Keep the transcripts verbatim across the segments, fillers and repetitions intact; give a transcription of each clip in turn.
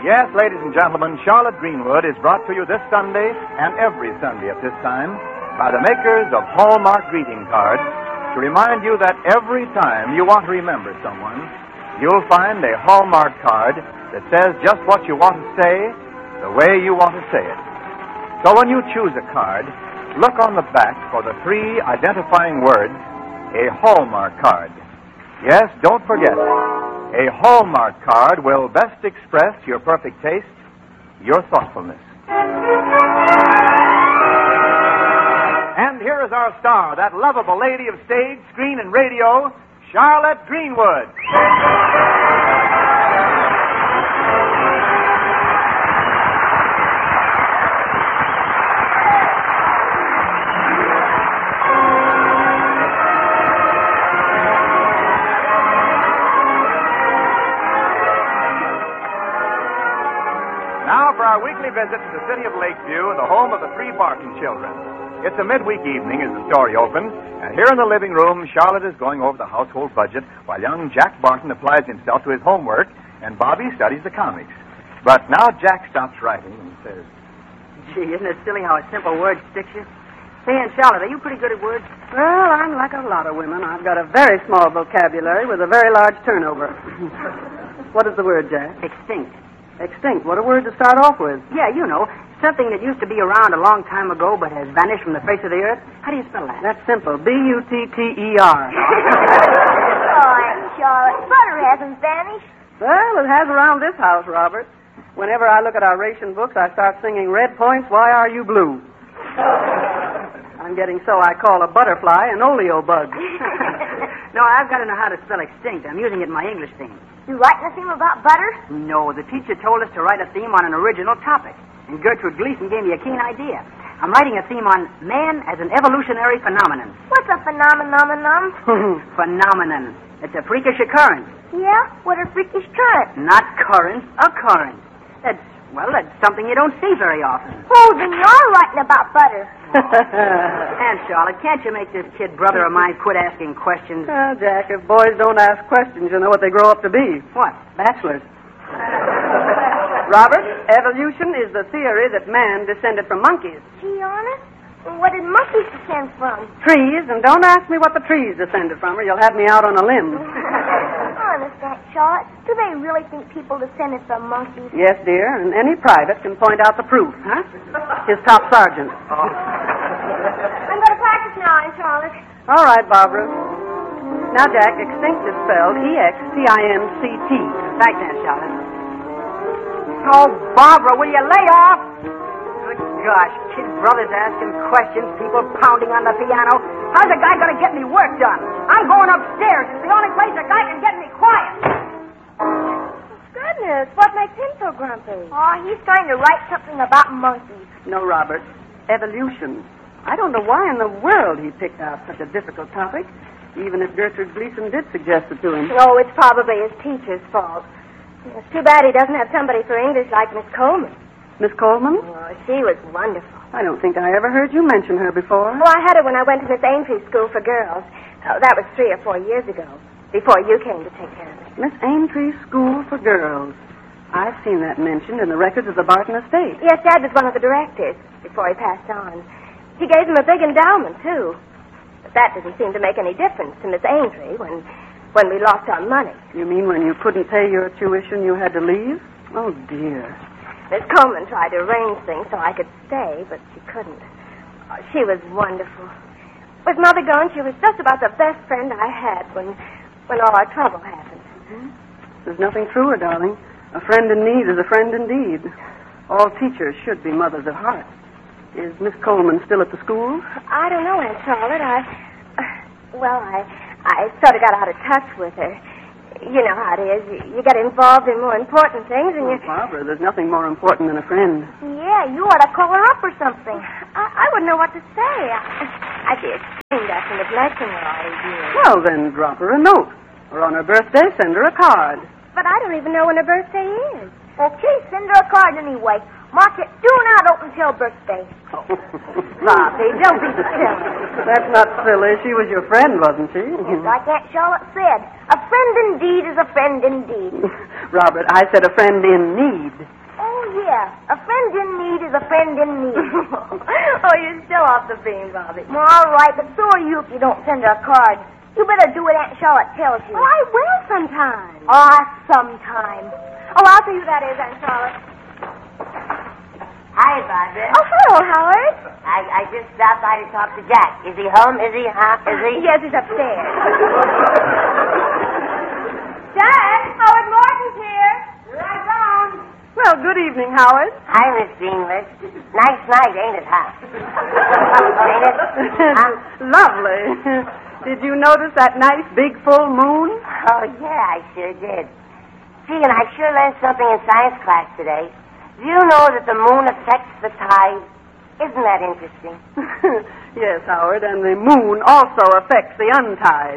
Yes, ladies and gentlemen, Charlotte Greenwood is brought to you this Sunday and every Sunday at this time by the makers of Hallmark greeting cards to remind you that every time you want to remember someone, you'll find a Hallmark card that says just what you want to say the way you want to say it. So when you choose a card, look on the back for the three identifying words, a Hallmark card. Yes, don't forget, a Hallmark card will best express your perfect taste, your thoughtfulness. And here is our star, that lovable lady of stage, screen, and radio, Charlotte Greenwood. Now for our weekly visit to the city of Lakeview, the home of the three Barton children. It's a midweek evening as the story opens, and here in the living room, Charlotte is going over the household budget while young Jack Barton applies himself to his homework and Bobby studies the comics. But now Jack stops writing and says, Gee, isn't it silly how a simple word sticks you? Say, Aunt Charlotte, are you pretty good at words? Well, I'm like a lot of women. I've got a very small vocabulary with a very large turnover. What is the word, Jack? Extinct. Extinct. What a word to start off with. Yeah, you know, something that used to be around a long time ago but has vanished from the face of the earth. How do you spell that? That's simple. B U T T E R. Oh, Aunt Charlotte, butter hasn't vanished. Well, it has around this house, Robert. Whenever I look at our ration books, I start singing Red Points, Why Are You Blue? I'm getting so I call a butterfly an oleo bug. No, I've got to know how to spell extinct. I'm using it in my English theme. You writing a theme about butter? No, the teacher told us to write a theme on an original topic. And Gertrude Gleason gave me a keen idea. I'm writing a theme on man as an evolutionary phenomenon. What's a phenomenon? Phenomenon. It's a freakish occurrence. Yeah? What are freakish currents? Not currents, occurrence. That's, well, that's something you don't see very often. Oh, then you're writing about butter. Aunt Charlotte, can't you make this kid brother of mine quit asking questions? Well, Jack, if boys don't ask questions, you know what they grow up to be. What? Bachelors. Robert, evolution is the theory that man descended from monkeys. Gee, honest? Well, what did monkeys descend from? Trees, and don't ask me what the trees descended from, or you'll have me out on a limb. Honest, Aunt Charlotte, do they really think people descended from monkeys? Yes, dear, and any private can point out the proof, huh? His top sergeant. I'm going to practice now, Aunt Charlotte. All right, Barbara. Now, Jack, extinct is spelled E X T I N C T. Thanks, Aunt Charlotte. Oh, Barbara, will you lay off? Good gosh, kid brothers asking questions, people pounding on the piano. How's a guy going to get me work done? I'm going upstairs. It's the only place a guy can get me quiet. Goodness, what makes him so grumpy? Oh, he's trying to write something about monkeys. No, Robert. Evolution. I don't know why in the world he picked out such a difficult topic, even if Gertrude Gleason did suggest it to him. Oh, it's probably his teacher's fault. It's too bad he doesn't have somebody for English like Miss Coleman. Miss Coleman? Oh, she was wonderful. I don't think I ever heard you mention her before. Oh, I had her when I went to Miss Aintree School for Girls. Oh, that was three or four years ago, before you came to take care of it. Miss Aintree School for Girls. I've seen that mentioned in the records of the Barton estate. Yes, Dad was one of the directors before he passed on. He gave him a big endowment, too. But that didn't seem to make any difference to Miss Aintree when... when we lost our money. You mean when you couldn't pay your tuition, you had to leave? Oh, dear. Miss Coleman tried to arrange things so I could stay, but she couldn't. Oh, she was wonderful. With Mother gone, she was just about the best friend I had when when all our trouble happened. Hmm? There's nothing truer, darling. A friend in need is a friend indeed. All teachers should be mothers of heart. Is Miss Coleman still at the school? I don't know, Aunt Charlotte. I, uh, well, I... I sort of got out of touch with her. You know how it is. You, you get involved in more important things, and you... Oh, Barbara, there's nothing more important than a friend. Yeah, you ought to call her up or something. I, I wouldn't know what to say. I, I'd be ashamed after neglecting her all these years. Well, then drop her a note. Or on her birthday, send her a card. But I don't even know when her birthday is. Okay, send her a card anyway. Market do not open till birthday. Bobby, don't be silly. That's not silly. She was your friend, wasn't she? It's like Aunt Charlotte said, a friend indeed is a friend indeed. Robert, I said a friend in need. Oh, yeah. A friend in need is a friend in need. Oh, you're still off the beam, Bobby. Well, all right, but so are you if you don't send her a card. You better do what Aunt Charlotte tells you. Oh, I will sometime. Ah, sometime. Oh, I'll tell you who that is, Aunt Charlotte. Hi, Barbara. Oh, hello, Howard. I, I just stopped by to talk to Jack. Is he home? Is he? Huh? Is he? Yes, he's upstairs. Jack, Howard Morton's here. Right on. Well, good evening, Howard. Hi, Miss Greenwood. Nice night, ain't it, huh? Ain't it? Huh? Lovely. Did you notice that nice big full moon? Oh, yeah, I sure did. Gee, and I sure learned something in science class today. Do you know that the moon affects the tide? Isn't that interesting? Yes, Howard, and the moon also affects the untide.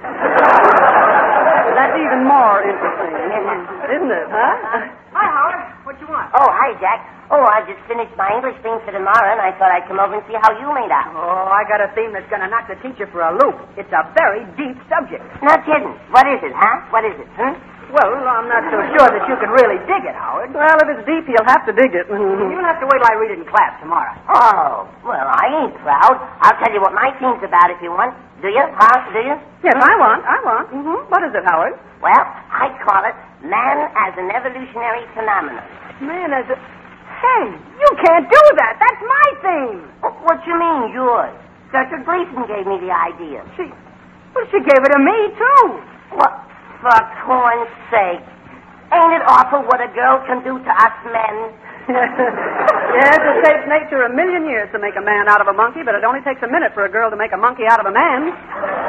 That's even more interesting, isn't it, huh? Hi, Howard. What you want? Oh, hi, Jack. Oh, I just finished my English theme for tomorrow, and I thought I'd come over and see how you made out. Oh, I got a theme that's going to knock the teacher for a loop. It's a very deep subject. No kidding. What is it, huh? What is it, hmm? Well, I'm not so sure that you can really dig it, Howard. Well, if it's deep, you'll have to dig it. You'll have to wait till I read it in class tomorrow. Oh, well, I ain't proud. I'll tell you what my theme's about if you want. Do you? Huh? Do you? Yes, I want. I want. Mm-hmm. What is it, Howard? Well, I call it Man as an Evolutionary Phenomenon. Man, as a... Hey, you can't do that. That's my theme. What you mean, yours? Doctor Gleason gave me the idea. She... Well, she gave it to me, too. What? For corn's sake. Ain't it awful what a girl can do to us men? Yes, it takes nature a million years to make a man out of a monkey, but it only takes a minute for a girl to make a monkey out of a man.